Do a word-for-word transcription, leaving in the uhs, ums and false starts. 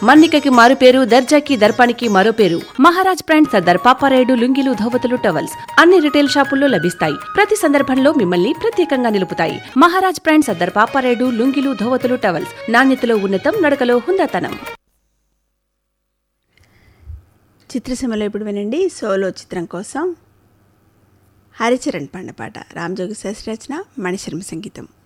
మన్నికకి మారు పేరు, దర్జాకి దర్పానికి మరో పేరు. మహారాజ్ బ్రాండ్ సర్దార్ పాపారాయుడు లుంగీలు, ధోవతులు, టవల్స్ అన్ని రిటైల్ షాపుల్లో లభిస్తాయి. ప్రతి సందర్భంలో మిమ్మల్ని ప్రత్యేకంగా నిలుపుతాయి. మహారాజ్ బ్రాండ్ సర్దార్ పాపారాయుడు లుంగీలు, ధోవతులు, టవల్స్ నాణ్యతలో ఉన్నతం, నడకలో హుందాతనం. చిత్రసీమలో ఇప్పుడు వినండి. సోలో చిత్రం కోసం హరిచరణ్ పాడిన పాట. రామజోగి శాస్త్రి రచన, మణిశర్మ సంగీతం.